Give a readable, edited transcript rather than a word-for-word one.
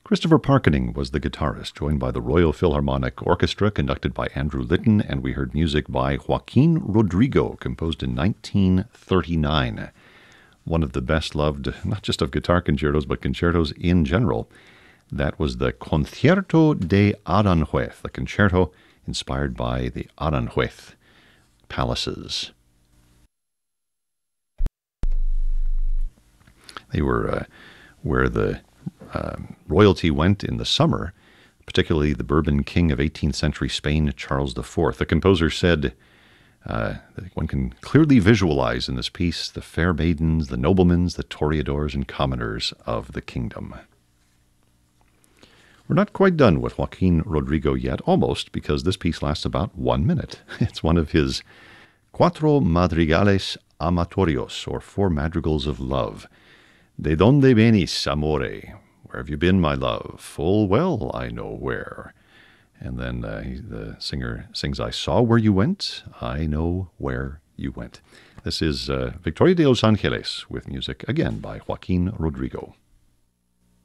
Christopher Parkening was the guitarist, joined by the Royal Philharmonic Orchestra, conducted by Andrew Litton, and we heard music by Joaquin Rodrigo, composed in 1939. One of the best-loved, not just of guitar concertos, but concertos in general. That was the Concierto de Aranjuez, the concerto inspired by the Aranjuez palaces. They were where the royalty went in the summer, particularly the Bourbon king of 18th century Spain, Charles IV. The composer said, that one can clearly visualize in this piece the fair maidens, the noblemen, the toreadors, and commoners of the kingdom. We're not quite done with Joaquin Rodrigo yet, almost, because this piece lasts about 1 minute. It's one of his Cuatro Madrigales Amatorios, or Four Madrigals of Love. De donde venís, amore? Where have you been, my love? Full well I know where. And then the singer sings, I saw where you went, I know where you went. This is Victoria de Los Angeles, with music again by Joaquin Rodrigo.